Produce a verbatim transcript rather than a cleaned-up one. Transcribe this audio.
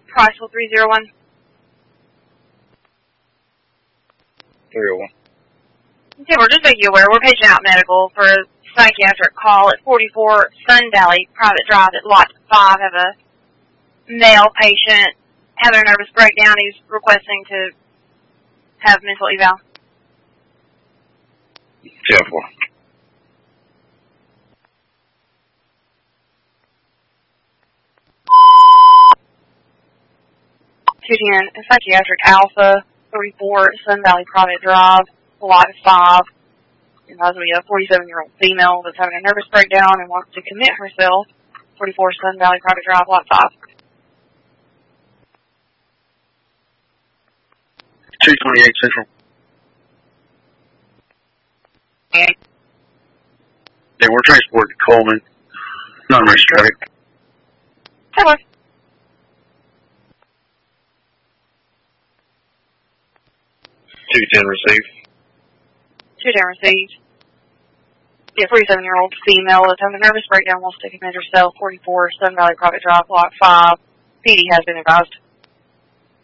Priceville three zero one. three oh one. Okay, we're just making you aware. We're paging out medical for a psychiatric call at forty-four Sun Valley Private Drive at Lot five. Have a male patient having a nervous breakdown. He's requesting to have mental eval. ten four. two ten, Psychiatric Alpha, thirty-four Sun Valley Private Drive, Lot five. And that's going to be a forty-seven-year-old female that's having a nervous breakdown and wants to commit herself. forty-four Sun Valley Private Drive, Lot five. two twenty-eight Central. Okay. Yeah, we're transported to Coleman. Non-race traffic. Hello. two ten received. two ten received. Yeah, forty-seven-year-old female that's having a nervous breakdown wants to commit herself. forty-four Sun Valley Private Drive, Lot five. P D has been advised.